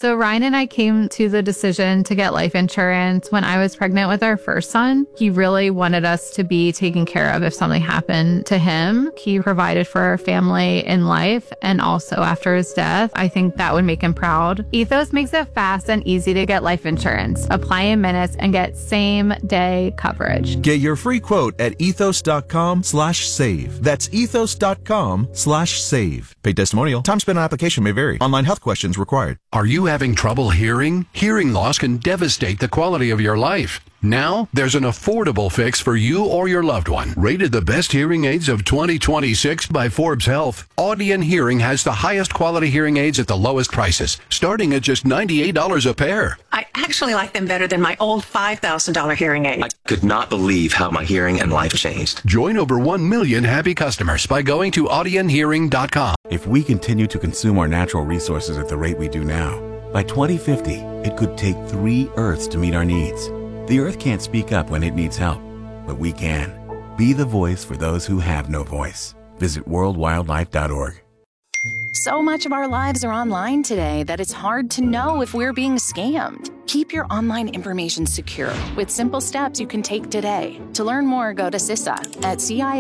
So Ryan and I came to the decision to get life insurance when I was pregnant with our first son. He really wanted us to be taken care of if something happened to him. He provided for our family in life and also after his death. I think that would make him proud. Ethos makes it fast and easy to get life insurance. Apply in minutes and get same-day coverage. Get your free quote at ethos.com/save. That's ethos.com/save. Paid testimonial. Time spent on application may vary. Online health questions required. Are you having trouble hearing? Hearing loss can devastate the quality of your life. Now, there's an affordable fix for you or your loved one. Rated the best hearing aids of 2026 by Forbes Health, Audien Hearing has the highest quality hearing aids at the lowest prices, starting at just $98 a pair. I actually like them better than my old $5,000 hearing aid. I could not believe how my hearing and life changed. Join over 1 million happy customers by going to audienhearing.com. If we continue to consume our natural resources at the rate we do now, by 2050, it could take 3 Earths to meet our needs. The Earth can't speak up when it needs help, but we can. Be the voice for those who have no voice. Visit worldwildlife.org. So much of our lives are online today that it's hard to know if we're being scammed. Keep your online information secure with simple steps you can take today. To learn more, go to CISA at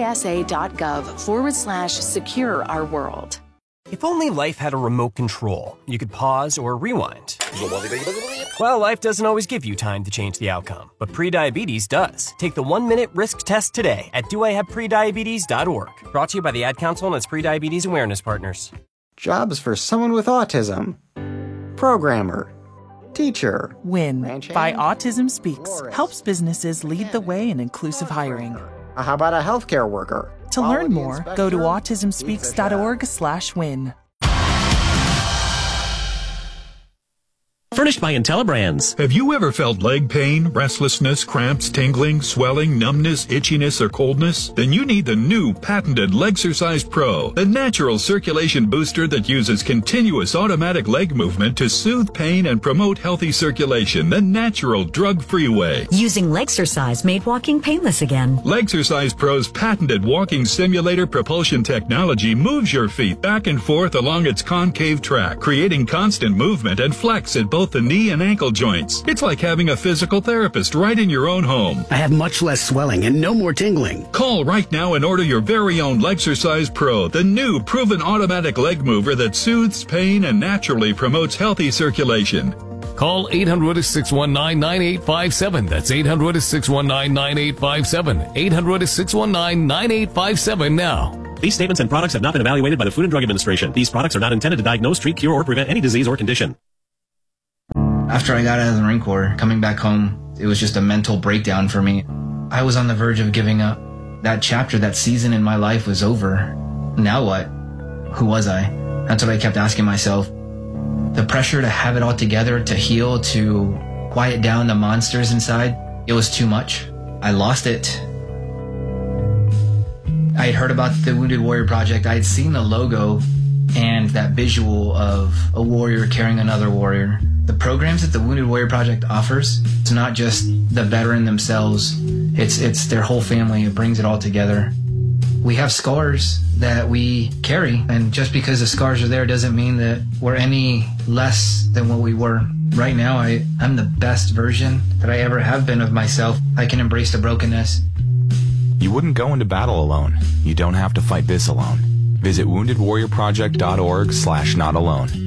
cisa.gov/secure our world. If only life had a remote control, you could pause or rewind. Well, life doesn't always give you time to change the outcome, but prediabetes does. Take the 1-minute risk test today at doihaveprediabetes.org. Brought to you by the Ad Council and its Prediabetes Awareness Partners. Jobs for someone with autism. Programmer. Teacher. WIN by Autism Speaks helps businesses lead the way in inclusive hiring. How about a healthcare worker? To learn more, go to autismspeaks.org/win. Furnished by IntelliBrands. Have you ever felt leg pain, restlessness, cramps, tingling, swelling, numbness, itchiness, or coldness? Then you need the new patented Legsercise Pro, the natural circulation booster that uses continuous automatic leg movement to soothe pain and promote healthy circulation the natural drug-free way. Using Legsercise made walking painless again. Legsercise Pro's patented walking simulator propulsion technology moves your feet back and forth along its concave track, creating constant movement and flex at both the knee and ankle joints. It's like having a physical therapist right in your own home. I have much less swelling and no more tingling. Call right now and order your very own Legsercise Pro, the new proven automatic leg mover that soothes pain and naturally promotes healthy circulation. Call 800-619-9857. That's 800-619-9857. 800-619-9857 now. These statements and products have not been evaluated by the Food and Drug Administration. These products are not intended to diagnose, treat, cure, or prevent any disease or condition. After I got out of the Marine Corps, coming back home, it was just a mental breakdown for me. I was on the verge of giving up. That chapter, that season in my life was over. Now what? Who was I? That's what I kept asking myself. The pressure to have it all together, to heal, to quiet down the monsters inside, it was too much. I lost it. I had heard about the Wounded Warrior Project. I had seen the logo and that visual of a warrior carrying another warrior. The programs that the Wounded Warrior Project offers, it's not just the veteran themselves, it's their whole family. It brings it all together. We have scars that we carry, and just because the scars are there doesn't mean that we're any less than what we were. Right now, I'm the best version that I ever have been of myself. I can embrace the brokenness. You wouldn't go into battle alone. You don't have to fight this alone. Visit woundedwarriorproject.org/notalone.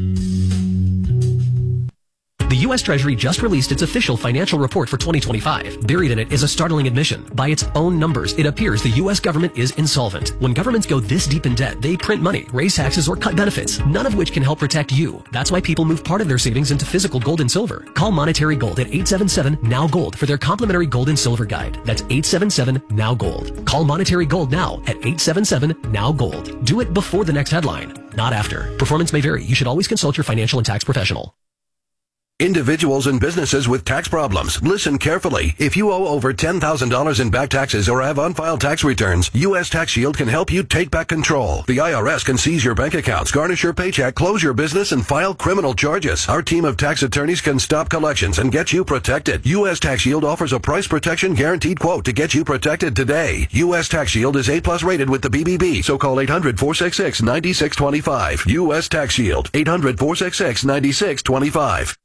The U.S. Treasury just released its official financial report for 2025. Buried in it is a startling admission. By its own numbers, it appears the U.S. government is insolvent. When governments go this deep in debt, they print money, raise taxes, or cut benefits, none of which can help protect you. That's why people move part of their savings into physical gold and silver. Call Monetary Gold at 877-NOW-GOLD for their complimentary gold and silver guide. That's 877-NOW-GOLD. Call Monetary Gold now at 877-NOW-GOLD. Do it before the next headline, not after. Performance may vary. You should always consult your financial and tax professional. Individuals and businesses with tax problems. Listen carefully. If you owe over $10,000 in back taxes or have unfiled tax returns, U.S. Tax Shield can help you take back control. The IRS can seize your bank accounts, garnish your paycheck, close your business, and file criminal charges. Our team of tax attorneys can stop collections and get you protected. U.S. Tax Shield offers a price protection guaranteed quote to get you protected today. U.S. Tax Shield is A+ rated with the BBB, so call 800-466-9625. U.S. Tax Shield, 800-466-9625.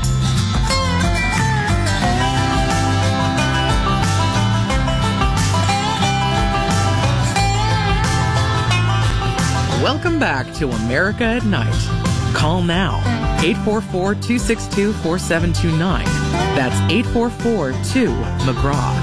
Welcome back to America at Night. Call now, 844-262-4729. That's 844-2-McGraw.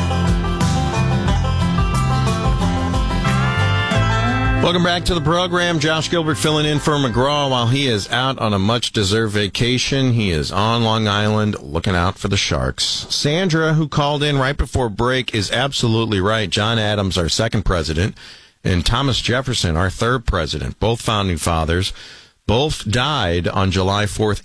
Welcome back to the program. Josh Gilbert filling in for McGraw while he is out on a much-deserved vacation. He is on Long Island looking out for the Sharks. Sandra, who called in right before break, is absolutely right. John Adams, our second president, and Thomas Jefferson, our third president, both founding fathers, both died on July 4th,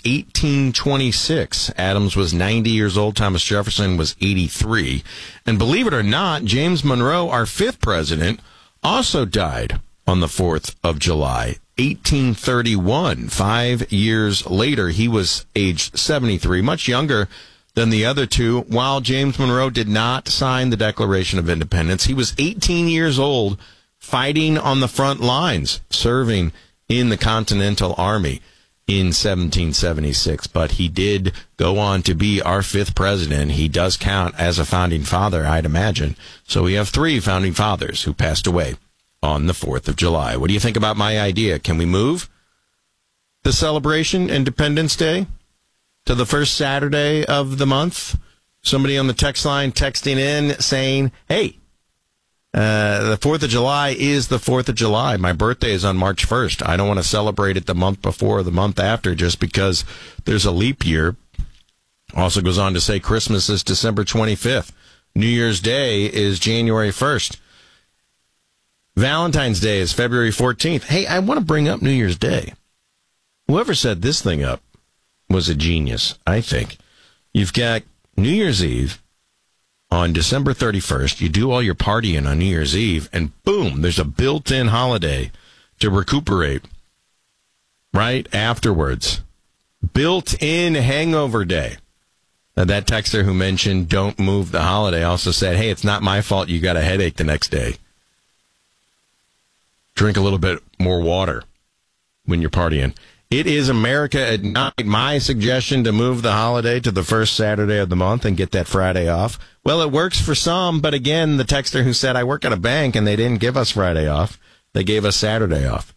1826. Adams was 90 years old. Thomas Jefferson was 83. And believe it or not, James Monroe, our fifth president, also died on the 4th of July, 1831. 5 years later, he was aged 73, much younger than the other two. While James Monroe did not sign the Declaration of Independence, he was 18 years old, fighting on the front lines, serving in the Continental Army in 1776. But he did go on to be our fifth president. He does count as a founding father, I'd imagine. So we have three founding fathers who passed away on the 4th of July. What do you think about my idea? Can we move the celebration, Independence Day, to the first Saturday of the month? Somebody on the text line texting in saying, hey, the 4th of July is the 4th of July. My birthday is on March 1st. I don't want to celebrate it the month before or the month after just because there's a leap year. Also goes on to say Christmas is December 25th. New Year's Day is January 1st. Valentine's Day is February 14th. Hey, I want to bring up New Year's Day. Whoever set this thing up was a genius, I think. You've got New Year's Eve on December 31st, you do all your partying on New Year's Eve, and boom, there's a built-in holiday to recuperate right afterwards. Built-in hangover day. Now, that texter who mentioned don't move the holiday also said, hey, it's not my fault you got a headache the next day. Drink a little bit more water when you're partying. It is America at Night. My suggestion to move the holiday to the first Saturday of the month and get that Friday off. Well, it works for some, but again, the texter who said, I work at a bank and they didn't give us Friday off. They gave us Saturday off.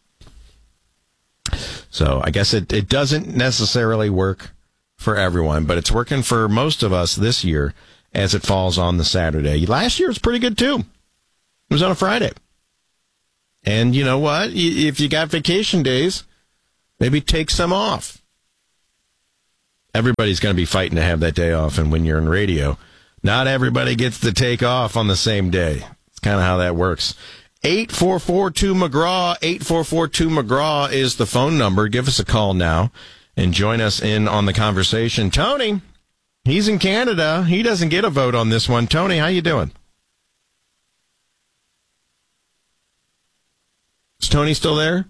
So I guess it doesn't necessarily work for everyone, but it's working for most of us this year as it falls on the Saturday. Last year was pretty good too. It was on a Friday. And you know what? If you got vacation days, maybe take some off. Everybody's going to be fighting to have that day off, and when you're in radio, not everybody gets to take off on the same day. It's kind of how that works. 844-2-McGraw, 844-2-McGraw is the phone number. Give us a call now and join us in on the conversation. Tony, he's in Canada. He doesn't get a vote on this one. Tony, how you doing? Is Tony still there?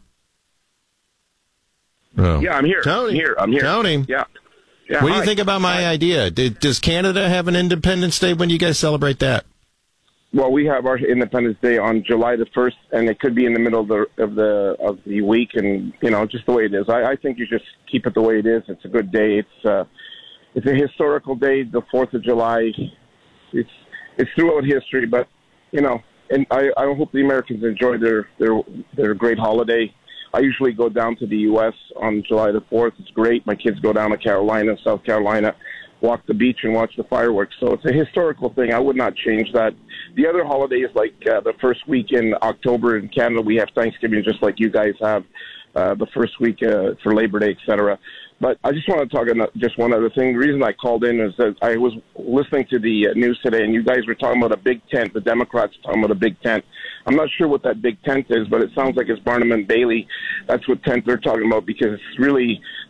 Oh. Yeah, I'm here. Tony. I'm here. Tony. Yeah. What do you think about my idea? Does Canada have an Independence Day? When do you guys celebrate that? Well, we have our Independence Day on July the 1st, and it could be in the middle of the week, and just the way it is. I think you just keep it the way it is. It's a good day. It's a historical day. The 4th of July. It's throughout history, but and I hope the Americans enjoy their great holiday. I usually go down to the U.S. on July the 4th. It's great. My kids go down to South Carolina, walk the beach and watch the fireworks. So it's a historical thing. I would not change that. The other holidays, like the first week in October in Canada, we have Thanksgiving just like you guys have the first week for Labor Day, etc. But I just want to talk about just one other thing. The reason I called in is that I was listening to the news today, and you guys were talking about a big tent. The Democrats are talking about a big tent. I'm not sure what that big tent is, but it sounds like it's Barnum and Bailey. That's what tent they're talking about, because it's really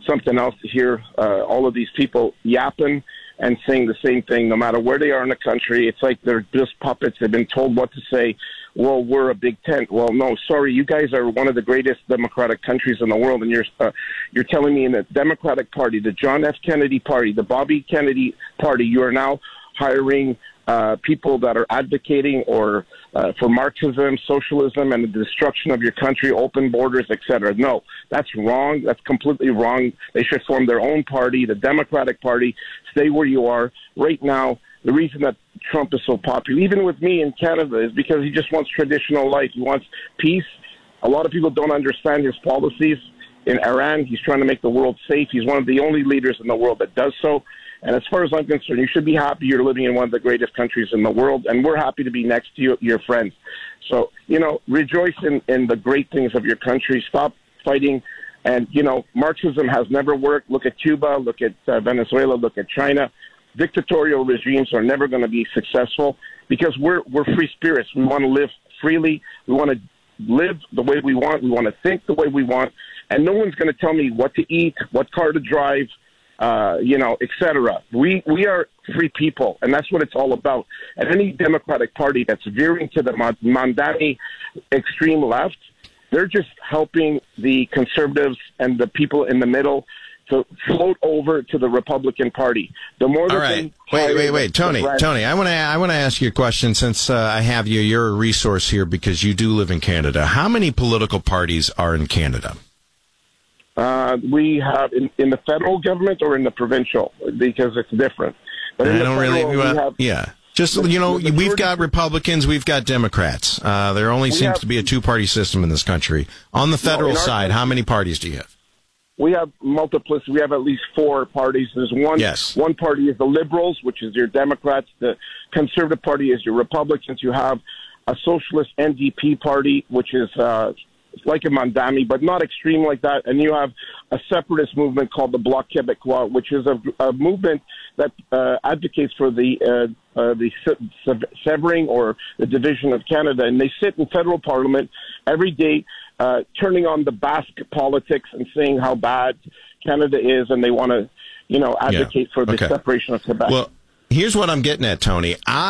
something else to hear all of these people yapping and saying the same thing no matter where they are in the country. It's like they're just puppets. They've been told what to say. Well, we're a big tent. Well, no, sorry, you guys are one of the greatest democratic countries in the world, and you're telling me in the Democratic Party, the John F. Kennedy Party, the Bobby Kennedy Party, you are now hiring people that are advocating or for Marxism, socialism, and the destruction of your country, open borders, etc. No, that's wrong. That's completely wrong. They should form their own party, the Democratic Party. Stay where you are. Right now, the reason that Trump is so popular, even with me in Canada, is because he just wants traditional life. He wants peace. A lot of people don't understand his policies. In Iran, he's trying to make the world safe. He's one of the only leaders in the world that does so. And as far as I'm concerned, you should be happy you're living in one of the greatest countries in the world, and we're happy to be next to you, your friends. So, rejoice in the great things of your country. Stop fighting. And, Marxism has never worked. Look at Cuba, look at Venezuela, look at China. Dictatorial regimes are never going to be successful because we're free spirits. We want to live freely. We want to live the way we want. We want to think the way we want. And no one's going to tell me what to eat, what car to drive, etc. We are free people, and that's what it's all about. And any Democratic Party that's veering to the Mandani extreme left, they're just helping the conservatives and the people in the middle to float over to the Republican Party. The more all right, wait, Tony, I want to ask you a question since I have you. You're a resource here because you do live in Canada. How many political parties are in Canada? We have in the federal government or in the provincial, because it's different. But in the federal, we've got Republicans, we've got Democrats. There only seems to be a two-party system in this country. On the federal side, how many parties do you have? We have multiplicity. We have at least 4 parties. There's one. Yes. One party is the Liberals, which is your Democrats. The Conservative Party is your Republicans. You have a socialist NDP party, which is like a Mandami, but not extreme like that. And you have a separatist movement called the Bloc Québécois, which is a movement that advocates for the severing or the division of Canada. And they sit in federal parliament every day, turning on the Basque politics and saying how bad Canada is, and they want to, advocate for the separation of Quebec. Well, here's what I'm getting at, Tony.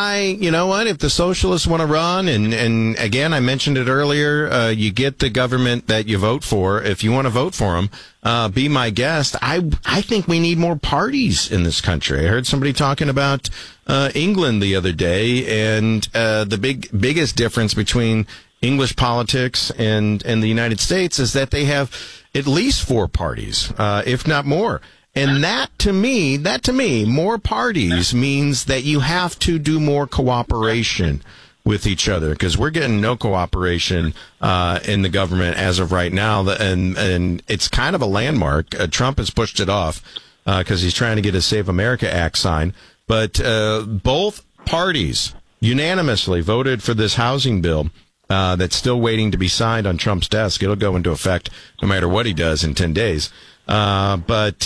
If the socialists want to run, and again, I mentioned it earlier, you get the government that you vote for. If you want to vote for them, be my guest. I think we need more parties in this country. I heard somebody talking about England the other day, and the biggest difference between English politics and the United States is that they have at least 4 parties, if not more. And that to me, more parties means that you have to do more cooperation with each other, because we're getting no cooperation in the government as of right now, and it's kind of a landmark. Trump has pushed it off because he's trying to get a Save America Act signed, but both parties unanimously voted for this housing bill that's still waiting to be signed on Trump's desk. It'll go into effect no matter what he does in 10 days. But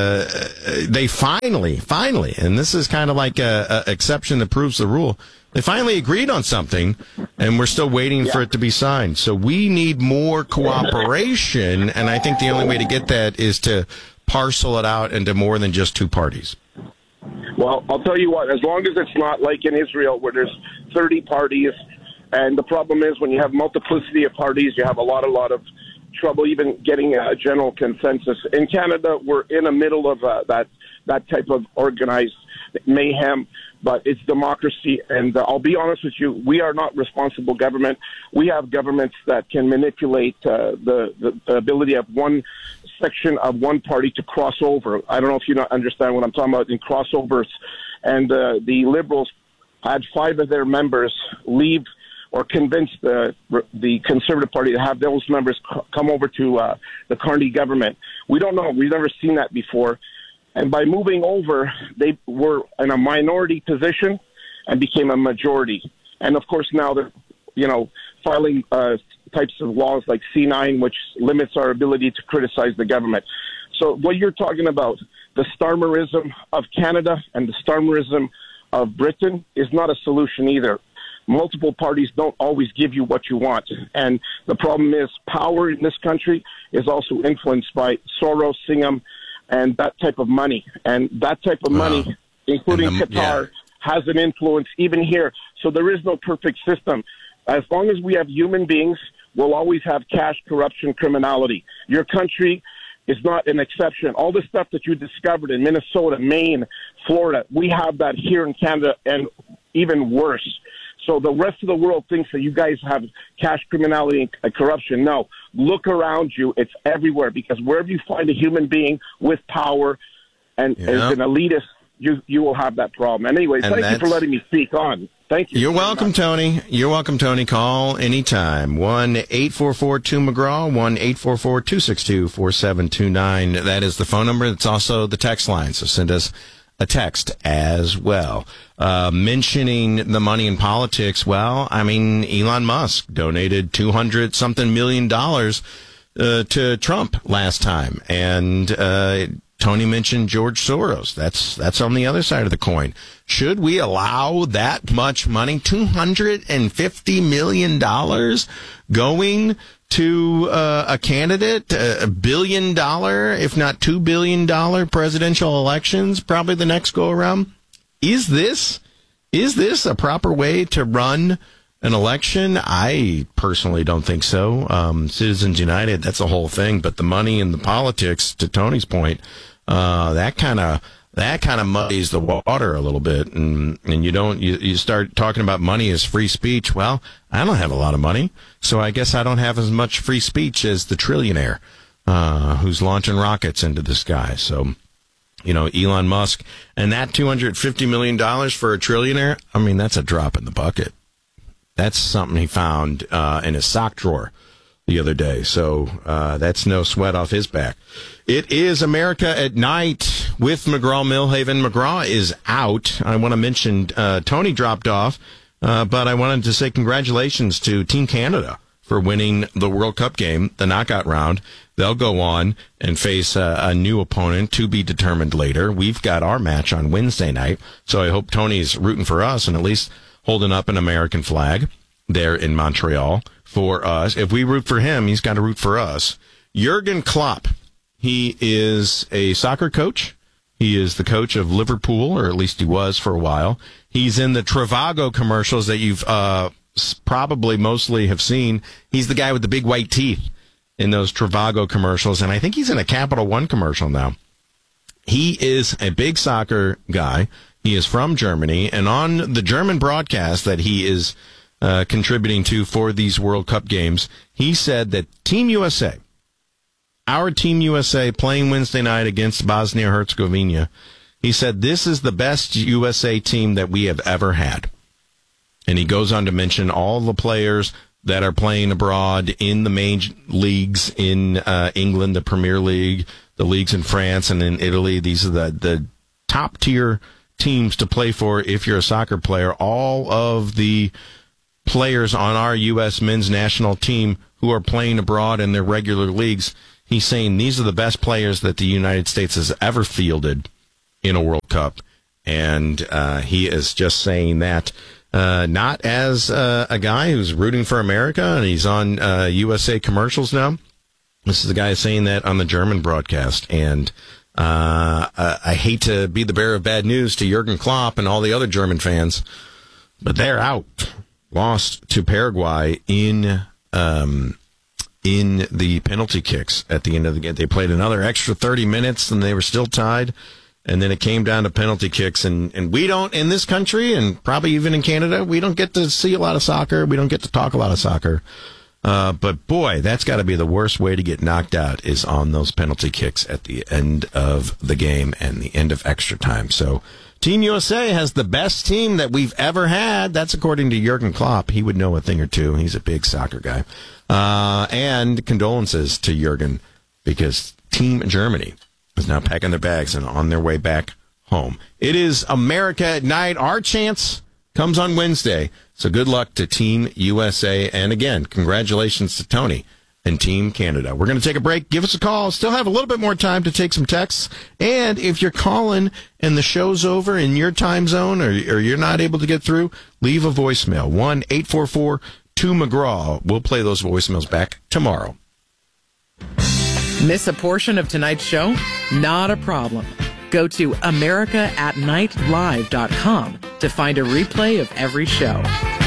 they finally, and this is kind of like a exception that proves the rule, they finally agreed on something, and we're still waiting for it to be signed. So we need more cooperation, and I think the only way to get that is to parcel it out into more than just 2 parties. Well, I'll tell you what, as long as it's not like in Israel where there's 30 parties, and the problem is when you have multiplicity of parties, you have a lot of trouble even getting a general consensus. In Canada, we're in the middle of that type of organized mayhem, but it's democracy. And I'll be honest with you, we are not responsible government. We have governments that can manipulate the ability of one section of one party to cross over. I don't know if you understand what I'm talking about in crossovers. And the Liberals had 5 of their members leave or convince the Conservative Party to have those members come over to the Carney government. We don't know. We've never seen that before. And by moving over, they were in a minority position and became a majority. And, of course, now they're, filing types of laws like C9, which limits our ability to criticize the government. So what you're talking about, the Starmerism of Canada and the Starmerism of Britain, is not a solution either. Multiple parties don't always give you what you want. And the problem is power in this country is also influenced by Soros, Singham, and that type of money. And that type of money, including Qatar, has an influence even here. So there is no perfect system. As long as we have human beings, we'll always have cash, corruption, criminality. Your country is not an exception. All the stuff that you discovered in Minnesota, Maine, Florida, we have that here in Canada, and even worse. So the rest of the world thinks that you guys have cash, criminality, and corruption. No, look around you. It's everywhere, because wherever you find a human being with power and as an elitist, you will have that problem. And anyway, thank you for letting me speak on. Thank you. You're welcome, Tony. You're welcome, Tony. Call anytime. 1-844-2-McGraw, 1-844-262-4729. That is the phone number. It's also the text line, so send us a text as well. Mentioning the money in politics, well, I mean, Elon Musk donated $200-something million to Trump last time. And Tony mentioned George Soros. That's on the other side of the coin. Should we allow that much money, $250 million, going to a candidate, $1 billion, if not $2 billion presidential elections, probably the next go around? Is this a proper way to run an election? I personally don't think so. Citizens United, that's the whole thing. But the money and the politics, to Tony's point, that kind of muddies the water a little bit, and you start talking about money as free speech. Well, I don't have a lot of money, so I guess I don't have as much free speech as the trillionaire who's launching rockets into the sky. So, Elon Musk and that $250 million for a trillionaire, I mean, that's a drop in the bucket. That's something he found in his sock drawer the other day. So that's no sweat off his back. It is America at Night with McGraw-Milhaven. McGraw is out. I want to mention Tony dropped off, but I wanted to say congratulations to Team Canada for winning the World Cup game, the knockout round. They'll go on and face a new opponent to be determined later. We've got our match on Wednesday night, so I hope Tony's rooting for us and at least holding up an American flag there in Montreal for us. If we root for him, he's got to root for us. Jurgen Klopp, he is a soccer coach. He is the coach of Liverpool, or at least he was for a while. He's in the Trivago commercials that you've probably mostly have seen. He's the guy with the big white teeth in those Trivago commercials, and I think he's in a Capital One commercial now. He is a big soccer guy. He is from Germany, and on the German broadcast that he is contributing to for these World Cup games, he said that Team USA, our Team USA playing Wednesday night against Bosnia-Herzegovina, he said this is the best USA team that we have ever had. And he goes on to mention all the players that are playing abroad in the main leagues in England, the Premier League, the leagues in France and in Italy. These are the top-tier teams to play for if you're a soccer player. All of the players on our U.S. men's national team who are playing abroad in their regular leagues, he's saying these are the best players that the United States has ever fielded in a World Cup. And he is just saying that not as a guy who's rooting for America, and he's on USA commercials now. This is the guy saying that on the German broadcast. And I hate to be the bearer of bad news to Jurgen Klopp and all the other German fans, but they're out. Lost to Paraguay in the penalty kicks at the end of the game. They played another extra 30 minutes, and they were still tied. And then it came down to penalty kicks. And we don't, in this country, and probably even in Canada, we don't get to see a lot of soccer. We don't get to talk a lot of soccer. But, boy, that's got to be the worst way to get knocked out is on those penalty kicks at the end of the game and the end of extra time. So Team USA has the best team that we've ever had. That's according to Jurgen Klopp. He would know a thing or two. He's a big soccer guy. And condolences to Jurgen, because Team Germany is now packing their bags and on their way back home. It is America at Night. Our chance comes on Wednesday. So good luck to Team USA. And again, congratulations to Tony and Team Canada. We're going to take a break. Give us a call. Still have a little bit more time to take some texts. And if you're calling and the show's over in your time zone, or you're not able to get through, leave a voicemail. 1-844-2-McGraw. We'll play those voicemails back tomorrow. Miss a portion of tonight's show? Not a problem. Go to americaatnightlive.com to find a replay of every show.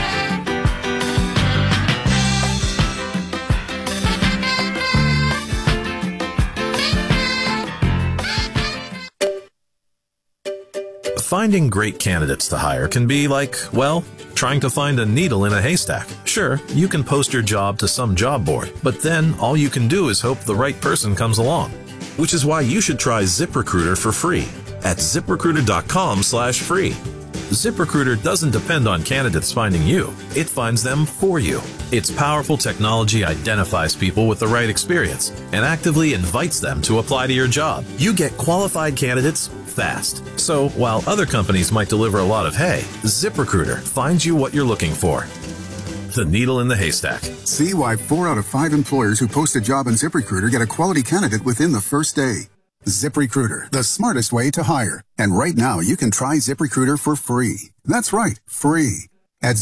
Finding great candidates to hire can be like, well, trying to find a needle in a haystack. Sure, you can post your job to some job board, but then all you can do is hope the right person comes along. Which is why you should try ZipRecruiter for free at ZipRecruiter.com/free. ZipRecruiter doesn't depend on candidates finding you. It finds them for you. Its powerful technology identifies people with the right experience and actively invites them to apply to your job. You get qualified candidates fast. So while other companies might deliver a lot of hay, ZipRecruiter finds you what you're looking for. The needle in the haystack. See why 4 out of 5 employers who post a job on ZipRecruiter get a quality candidate within the first day. ZipRecruiter, the smartest way to hire. And right now, you can try ZipRecruiter for free. That's right, free. At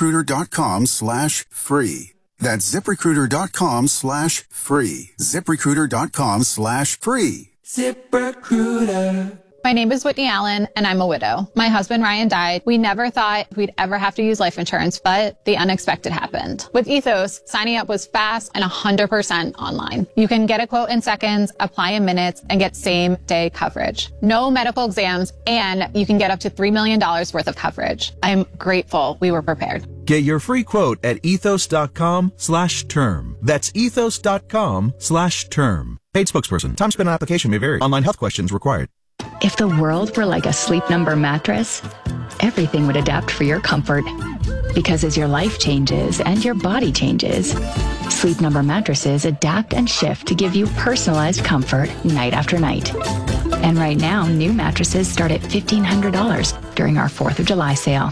ZipRecruiter.com/free. That's ZipRecruiter.com/free. ZipRecruiter.com/free. ZipRecruiter. My name is Whitney Allen, and I'm a widow. My husband, Ryan, died. We never thought we'd ever have to use life insurance, but the unexpected happened. With Ethos, signing up was fast and 100% online. You can get a quote in seconds, apply in minutes, and get same-day coverage. No medical exams, and you can get up to $3 million worth of coverage. I'm grateful we were prepared. Get your free quote at ethos.com/term. That's ethos.com/term. Paid spokesperson. Time spent on application may vary. Online health questions required. If the world were like a Sleep Number mattress, everything would adapt for your comfort. Because as your life changes and your body changes, Sleep Number mattresses adapt and shift to give you personalized comfort night after night. And right now, new mattresses start at $1,500 during our 4th of July sale.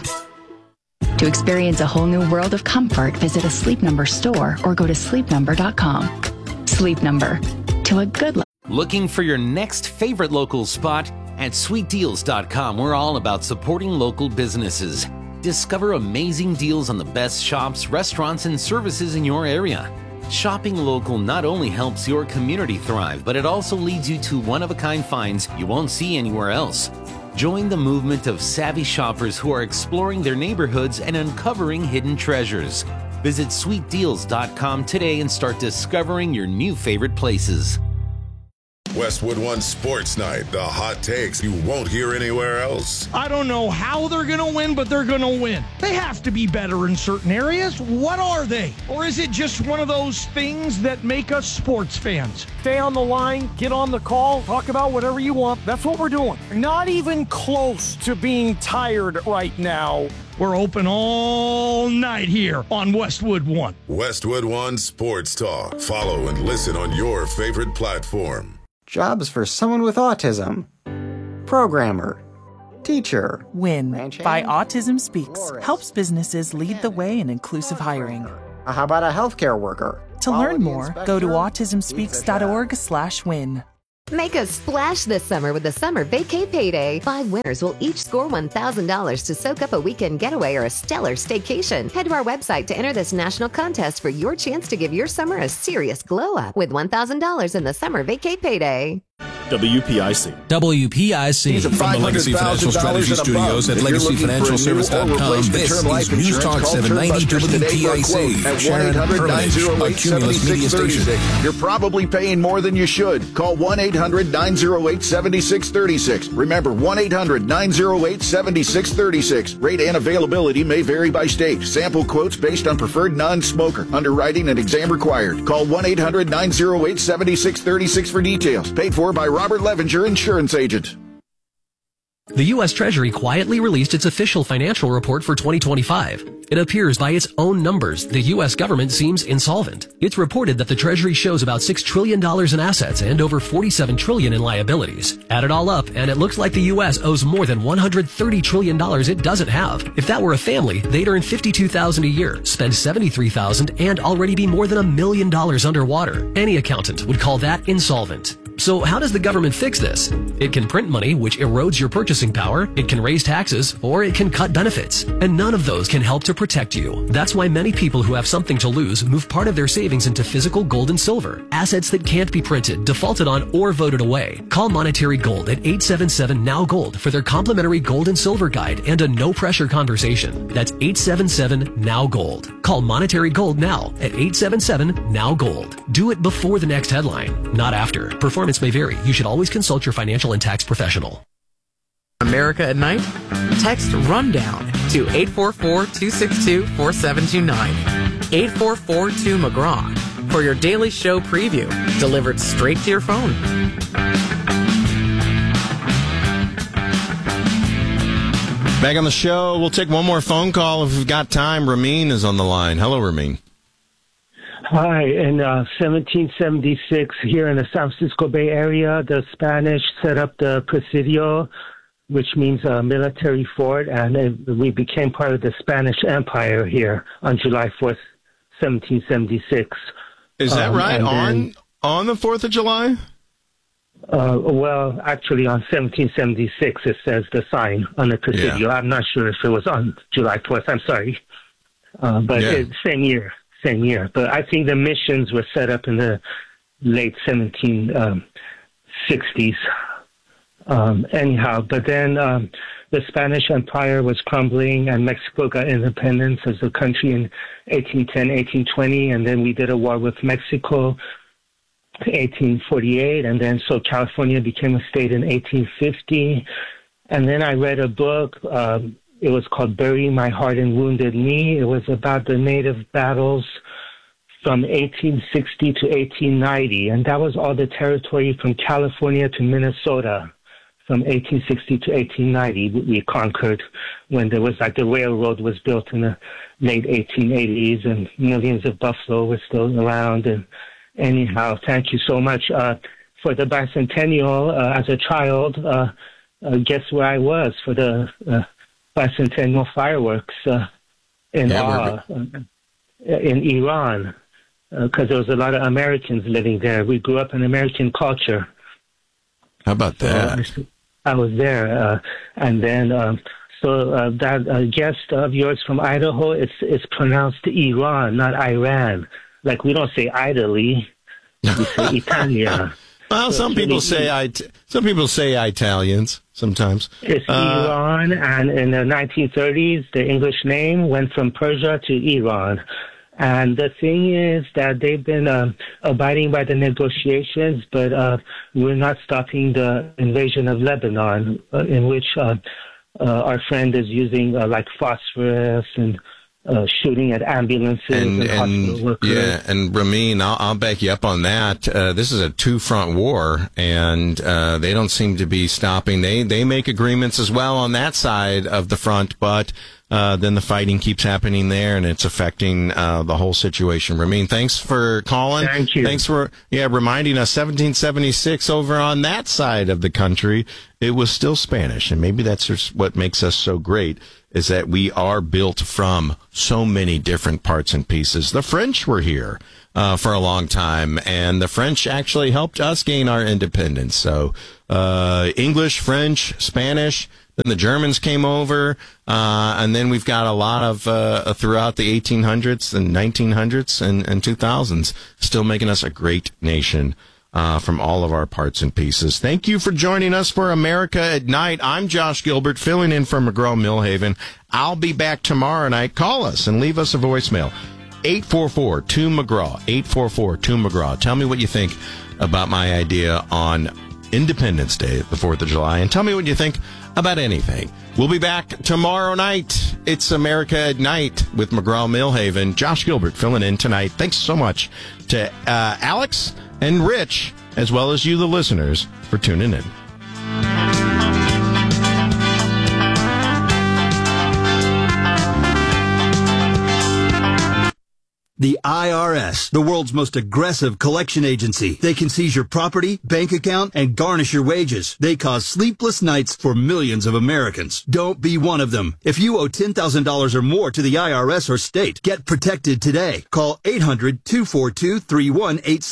To experience a whole new world of comfort, visit a Sleep Number store or go to sleepnumber.com. Sleep Number, to a good life. Looking for your next favorite local spot? At sweetdeals.com, we're all about supporting local businesses. Discover amazing deals on the best shops, restaurants, and services in your area. Shopping local not only helps your community thrive, but it also leads you to one-of-a-kind finds you won't see anywhere else. Join the movement of savvy shoppers who are exploring their neighborhoods and uncovering hidden treasures. Visit sweetdeals.com today and start discovering your new favorite places. Westwood One Sports Night, the hot takes you won't hear anywhere else. I don't know how they're going to win, but they're going to win. They have to be better in certain areas. What are they? Or is it just one of those things that make us sports fans? Stay on the line, get on the call, talk about whatever you want. That's what we're doing. Not even close to being tired right now. We're open all night here on Westwood One. Westwood One Sports Talk. Follow and listen on your favorite platform. Jobs for someone with autism. Programmer. Teacher. WIN by Autism Speaks helps businesses lead the way in inclusive hiring. How about a healthcare worker? To learn more, go to autismspeaks.org/win. Make a splash this summer with the Summer Vacay Payday. 5 winners will each score $1,000 to soak up a weekend getaway or a stellar staycation. Head to our website to enter this national contest for your chance to give your summer a serious glow up with $1,000 in the Summer Vacay Payday. WPIC. From the Legacy Financial Strategy Studios at LegacyFinancialService.com, this is News Talk 790 WPIC. At 1-800-908-7636. You're probably paying more than you should. Call 1-800-908-7636. Remember, 1-800-908-7636. Rate and availability may vary by state. Sample quotes based on preferred non-smoker. Underwriting and exam required. Call 1-800-908-7636 for details. Paid for by Robert Levenger, insurance agent. The U.S. Treasury quietly released its official financial report for 2025. It appears by its own numbers, the U.S. government seems insolvent. It's reported that the Treasury shows about $6 trillion in assets and over $47 trillion in liabilities. Add it all up, and it looks like the U.S. owes more than $130 trillion it doesn't have. If that were a family, they'd earn $52,000 a year, spend $73,000, and already be more than $1 million underwater. Any accountant would call that insolvent. So how does the government fix this? It can print money, which erodes your purchasing power, it can raise taxes, or it can cut benefits. And none of those can help to protect you. That's why many people who have something to lose move part of their savings into physical gold and silver, assets that can't be printed, defaulted on, or voted away. Call Monetary Gold at 877-NOW-GOLD for their complimentary gold and silver guide and a no-pressure conversation. That's 877-NOW-GOLD. Call Monetary Gold now at 877-NOW-GOLD. Do it before the next headline, not after. Performance may vary. You should always consult your financial and tax professional. America at Night? Text RUNDOWN to 844-262-4729. 844-2-McGraw for your daily show preview delivered straight to your phone. Back on the show, we'll take one more phone call if we've got time. Ramin is on the line. Hello, Ramin. Hi, in 1776, here in the San Francisco Bay Area, the Spanish set up the Presidio, which means a military fort, and we became part of the Spanish Empire here on July 4th, 1776. Is that right? On the 4th of July? Well, actually, on 1776, it says the sign on the Presidio. Yeah. I'm not sure if it was on July 4th. I'm sorry. But it's same year. But I think the missions were set up in the late 1760s. Anyhow, but then the Spanish Empire was crumbling and Mexico got independence as a country in 1810, 1820, and then we did a war with Mexico 1848, and then so California became a state in 1850. And then I read a book, it was called Burying My Heart in Wounded Knee. It was about the native battles from 1860 to 1890, and that was all the territory from California to Minnesota. From 1860 to 1890, we conquered when there was the railroad was built in the late 1880s, and millions of buffalo were still around. And anyhow, thank you so much for the bicentennial. As a child, guess where I was for the bicentennial fireworks in Iran, because there was a lot of Americans living there. We grew up in American culture. How about that? I was there, and then that guest of yours from Idaho, it's pronounced Iran, not Iran. Like we don't say Italy, we say Italia. Well, some people say Italians sometimes. It's Iran, and in the 1930s, the English name went from Persia to Iran. And the thing is that they've been abiding by the negotiations, but we're not stopping the invasion of Lebanon, in which our friend is using like phosphorus and shooting at ambulances and hospital workers. Yeah, and Ramin, I'll back you up on that. This is a two-front war, and they don't seem to be stopping. They make agreements as well on that side of the front, but then the fighting keeps happening there, and it's affecting the whole situation. Ramin, thanks for calling. Thank you. Thanks for reminding us. 1776 over on that side of the country, it was still Spanish, and maybe that's just what makes us so great, is that we are built from so many different parts and pieces. The French were here for a long time, and the French actually helped us gain our independence. So English, French, Spanish, then the Germans came over, and then we've got a lot of throughout the 1800s and 1900s and 2000s still making us a great nation. From all of our parts and pieces. Thank you for joining us for America at Night. I'm Josh Gilbert, filling in for McGraw-Milhaven. I'll be back tomorrow night. Call us and leave us a voicemail. 844-2-McGraw. 844-2-McGraw. Tell me what you think about my idea on Independence Day, the 4th of July, and tell me what you think about anything. We'll be back tomorrow night. It's America at Night with McGraw-Milhaven. Josh Gilbert filling in tonight. Thanks so much to Alex and Rich, as well as you, the listeners, for tuning in. The IRS, the world's most aggressive collection agency. They can seize your property, bank account, and garnish your wages. They cause sleepless nights for millions of Americans. Don't be one of them. If you owe $10,000 or more to the IRS or state, get protected today. Call 800-242-3186.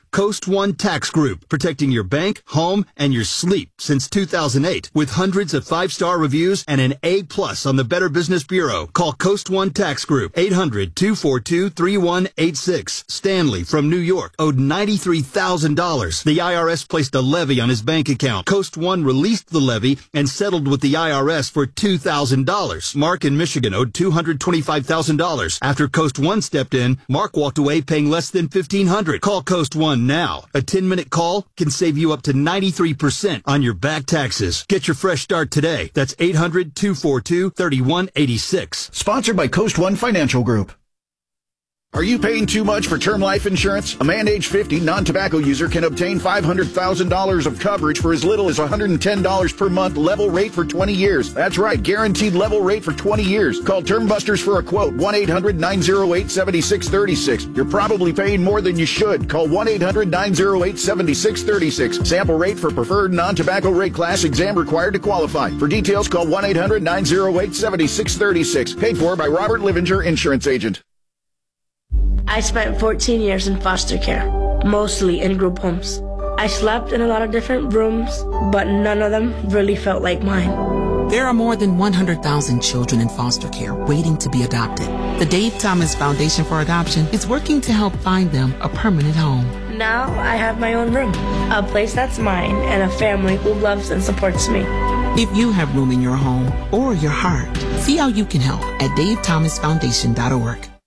Coast One Tax Group, protecting your bank, home, and your sleep since 2008 with hundreds of 5-star reviews and an A+ on the Better Business Bureau. Call Coast One Tax Group, 800-242-3186. Stanley from New York owed $93,000. The IRS placed a levy on his bank account. Coast One released the levy and settled with the IRS for $2,000. Mark in Michigan owed $225,000. After Coast One stepped in, Mark walked away paying less than $1,500. Call Coast One now. A 10-minute call can save you up to 93% on your back taxes. Get your fresh start today. That's 800-242-3186. Sponsored by Coast One Financial Group. Are you paying too much for term life insurance? A man age 50 non-tobacco user can obtain $500,000 of coverage for as little as $110 per month, level rate for 20 years. That's right, guaranteed level rate for 20 years. Call Term Busters for a quote, 1-800-908-7636. You're probably paying more than you should. Call 1-800-908-7636. Sample rate for preferred non-tobacco rate class, exam required to qualify. For details, call 1-800-908-7636. Paid for by Robert Livinger, Insurance Agent. I spent 14 years in foster care, mostly in group homes. I slept in a lot of different rooms, but none of them really felt like mine. There are more than 100,000 children in foster care waiting to be adopted. The Dave Thomas Foundation for Adoption is working to help find them a permanent home. Now I have my own room, a place that's mine, and a family who loves and supports me. If you have room in your home or your heart, see how you can help at davethomasfoundation.org.